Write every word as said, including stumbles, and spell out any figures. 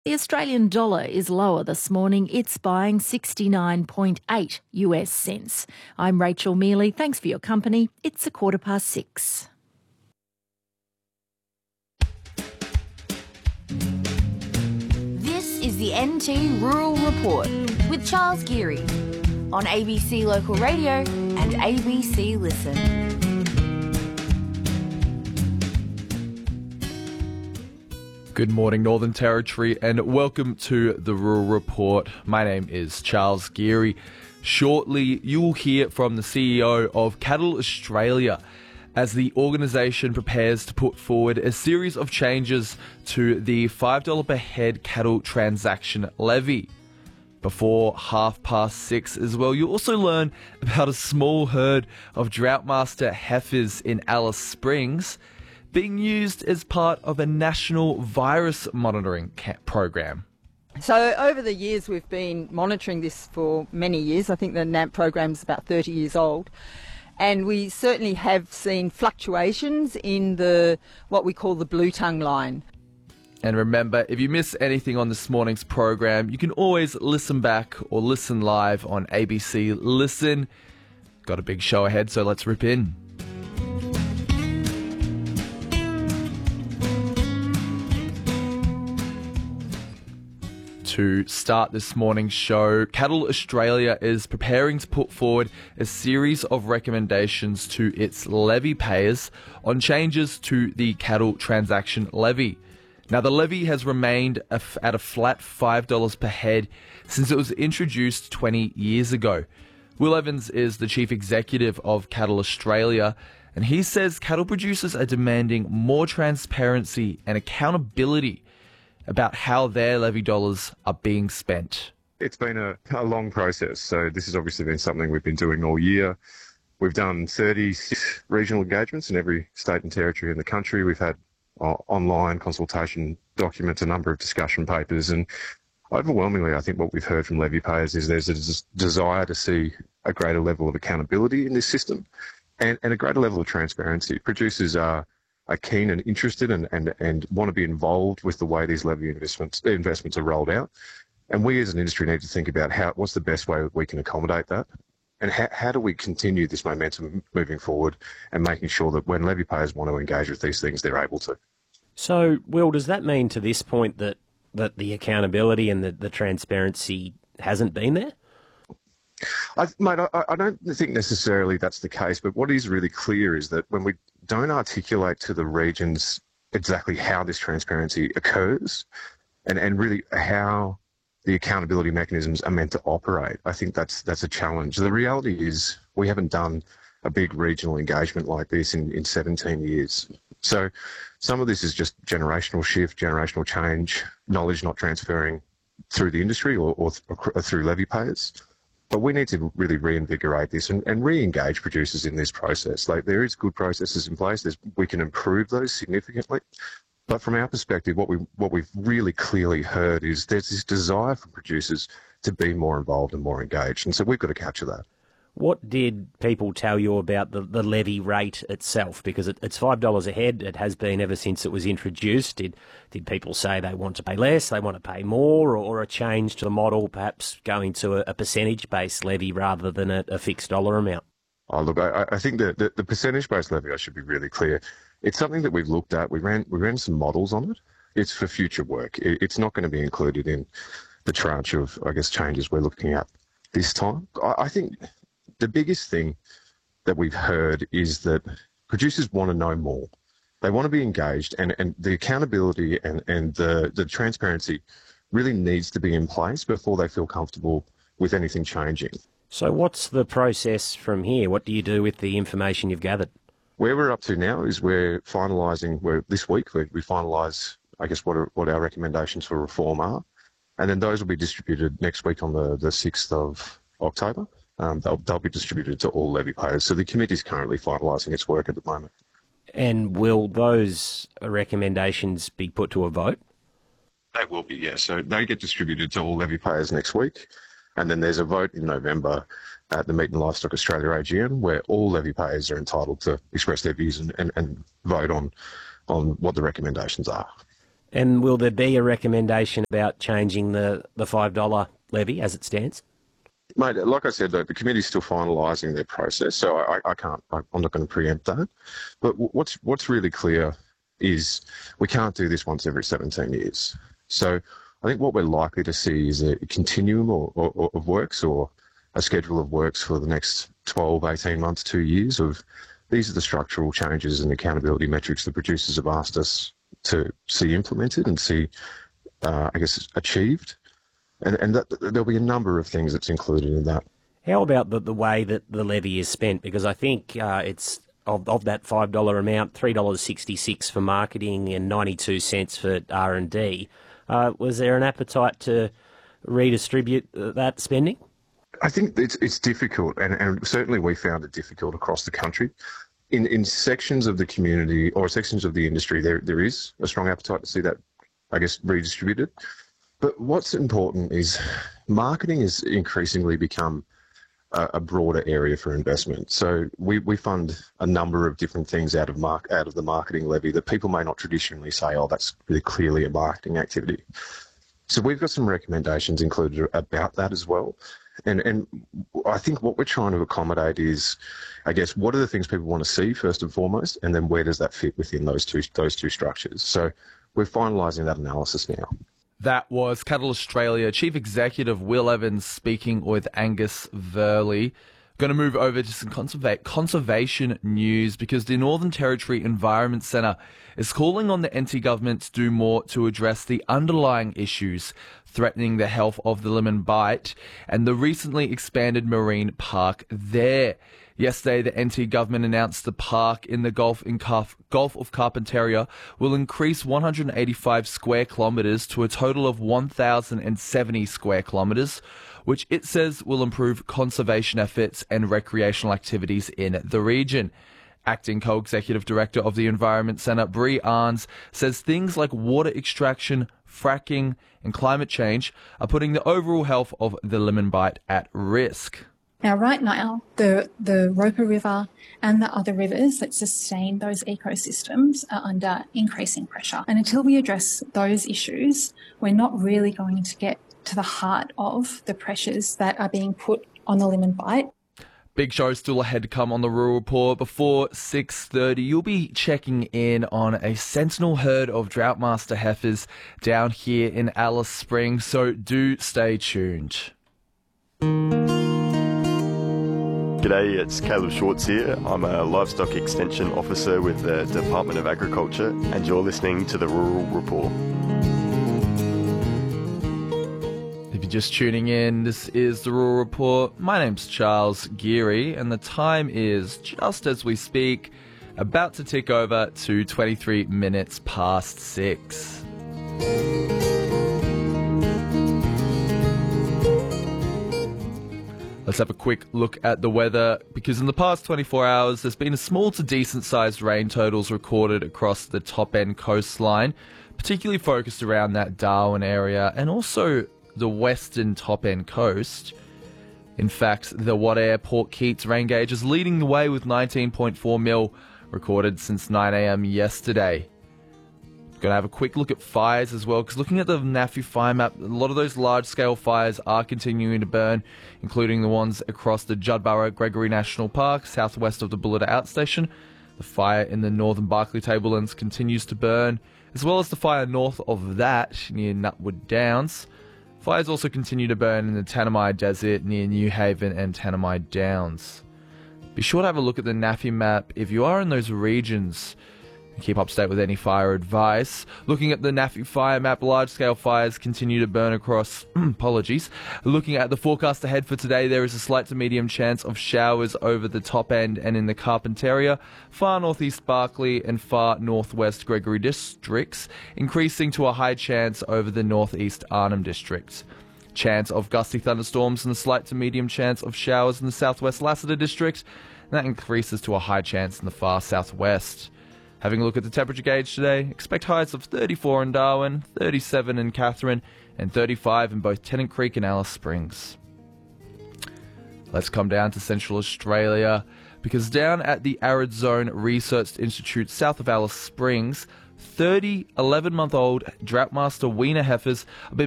The Australian dollar is lower this morning. It's buying sixty-nine point eight U S cents. I'm Rachel Mealy. Thanks for your company. It's a quarter past six. This is the N T Rural Report with Charles Geary on A B C Local Radio and A B C Listen. Good morning, Northern Territory, and welcome to the Rural Report. My name is Charles Geary. Shortly, you will hear from the C E O of Cattle Australia as the organisation prepares to put forward a series of changes to the five dollars per head cattle transaction levy. Before half past six as well, you'll also learn about a small herd of Droughtmaster heifers in Alice Springs being used as part of a national virus monitoring program. So over the years we've been monitoring this for many years. I think the N A M P program is about thirty years old. And we certainly have seen fluctuations in the what we call the blue tongue line. And remember, if you miss anything on this morning's program, you can always listen back or listen live on A B C Listen. Got a big show ahead, so let's rip in. To start this morning's show, Cattle Australia is preparing to put forward a series of recommendations to its levy payers on changes to the cattle transaction levy. Now, the levy has remained at a flat five dollars per head since it was introduced twenty years ago. Will Evans is the chief executive of Cattle Australia, and he says cattle producers are demanding more transparency and accountability about how their levy dollars are being spent. It's been a, a long process, so this has obviously been something we've been doing all year. We've done thirty-six regional engagements in every state and territory in the country. We've had uh, online consultation documents, a number of discussion papers, and overwhelmingly I think what we've heard from levy payers is there's a des- desire to see a greater level of accountability in this system and, and a greater level of transparency. Producers are are keen and interested and, and, and want to be involved with the way these levy investments investments are rolled out. And we as an industry need to think about how what's the best way that we can accommodate that and how, how do we continue this momentum moving forward and making sure that when levy payers want to engage with these things, they're able to. So, Will, does that mean to this point that, that the accountability and the, the transparency hasn't been there? I, mate, I, I don't think necessarily that's the case, but what is really clear is that when we don't articulate to the regions exactly how this transparency occurs and, and really how the accountability mechanisms are meant to operate, I think that's that's a challenge. The reality is we haven't done a big regional engagement like this in, in seventeen years. So some of this is just generational shift, generational change, knowledge not transferring through the industry or, or, or through levy payers. But we need to really reinvigorate this and, and re-engage producers in this process. Like there is good processes in place. There's, we can improve those significantly. But from our perspective, what we what we've really clearly heard is there's this desire for producers to be more involved and more engaged. And so we've got to capture that. What did people tell you about the, the levy rate itself? Because it, it's five dollars a head. It has been ever since it was introduced. Did did people say they want to pay less, they want to pay more, or, or a change to the model, perhaps going to a, a percentage-based levy rather than a, a fixed dollar amount? Oh, look, I, I think that the, the percentage-based levy, I should be really clear, it's something that we've looked at. We ran we ran some models on it. It's for future work. It, it's not going to be included in the tranche of, I guess, changes we're looking at this time. I, I think the biggest thing that we've heard is that producers want to know more. They want to be engaged, and, and the accountability and, and the, the transparency really needs to be in place before they feel comfortable with anything changing. So what's the process from here? What do you do with the information you've gathered? Where we're up to now is we're finalising, we're, this week we, we finalise, I guess, what, are, what our recommendations for reform are, and then those will be distributed next week on the, the sixth of October. Um, they'll, they'll be distributed to all levy payers. So the committee is currently finalising its work at the moment. And will those recommendations be put to a vote? They will be, yes. So they get distributed to all levy payers next week. And then there's a vote in November at the Meat and Livestock Australia A G M where all levy payers are entitled to express their views and, and, and vote on, on what the recommendations are. And will there be a recommendation about changing the, the five dollar levy as it stands? Mate, like I said, the, the committee's still finalising their process, so I, I can't, I, I'm not going to preempt that. But what's what's really clear is we can't do this once every seventeen years. So I think what we're likely to see is a continuum or, or, of works or a schedule of works for the next twelve, eighteen months, two years of these are the structural changes and accountability metrics the producers have asked us to see implemented and see, uh, I guess, achieved. And, and that, there'll be a number of things that's included in that. How about the, the way that the levy is spent? Because I think uh, it's of, of that five dollar amount, three dollars sixty-six for marketing and ninety-two cents for R and D. Uh, was there an appetite to redistribute that spending? I think it's it's difficult, and, and certainly we found it difficult across the country. In in sections of the community or sections of the industry, there there is a strong appetite to see that, I guess, redistributed. But what's important is marketing has increasingly become a, a broader area for investment. So we, we fund a number of different things out of mark, out of the marketing levy that people may not traditionally say, oh, that's really clearly a marketing activity. So we've got some recommendations included about that as well. And and I think what we're trying to accommodate is, I guess, what are the things people want to see first and foremost, and then where does that fit within those two those two structures? So we're finalising that analysis now. That was Cattle Australia Chief Executive Will Evans speaking with Angus Verley. Going to move over to some conserva- conservation news because the Northern Territory Environment Centre is calling on the N T government to do more to address the underlying issues threatening the health of the Limmen Bight and the recently expanded marine park there. Yesterday, the N T government announced the park in the Gulf, in Carf- Gulf of Carpentaria will increase one hundred eighty-five square kilometres to a total of one thousand seventy square kilometres, which it says will improve conservation efforts and recreational activities in the region. Acting Co-Executive Director of the Environment Centre, Bree Arns, says things like water extraction, fracking and climate change are putting the overall health of the Limmen Bight at risk. Now, right now, the, the Roper River and the other rivers that sustain those ecosystems are under increasing pressure. And until we address those issues, we're not really going to get to the heart of the pressures that are being put on the Limmen Bight. Big show still ahead to come on the Rural Report. Before six thirty, you'll be checking in on a sentinel herd of Droughtmaster heifers down here in Alice Springs, so do stay tuned. G'day, it's Caleb Schwartz here. I'm a Livestock Extension Officer with the Department of Agriculture, and you're listening to the Rural Report. If you're just tuning in, this is the Rural Report. My name's Charles Geary, and the time is, just as we speak, about to tick over to twenty-three minutes past six. Let's have a quick look at the weather, because in the past twenty-four hours, there's been a small to decent sized rain totals recorded across the top end coastline, particularly focused around that Darwin area and also the western top end coast. In fact, the Wadair Port Keats rain gauge is leading the way with nineteen point four mil recorded since nine a.m. yesterday. Going to have a quick look at fires as well, because looking at the N A F U fire map, a lot of those large-scale fires are continuing to burn, including the ones across the Judbarra Gregory National Park, southwest of the Bullita Outstation. The fire in the northern Barkly Tablelands continues to burn, as well as the fire north of that near Nutwood Downs. Fires also continue to burn in the Tanami Desert near New Haven and Tanami Downs. Be sure to have a look at the N A F U map if you are in those regions. Keep up to date with any fire advice. Looking at the N A F U fire map, large-scale fires continue to burn across... apologies. Looking at the forecast ahead for today, there is a slight to medium chance of showers over the top end and in the Carpentaria, far northeast Barkly and far northwest Gregory districts, increasing to a high chance over the northeast Arnhem district. Chance of gusty thunderstorms and a slight to medium chance of showers in the southwest Lassiter district, and that increases to a high chance in the far southwest. Having a look at the temperature gauge today, expect highs of thirty-four in Darwin, thirty-seven in Katherine, and thirty-five in both Tennant Creek and Alice Springs. Let's come down to Central Australia, because down at the Arid Zone Research Institute south of Alice Springs, thirty eleven-month-old Drought Master weaner heifers have been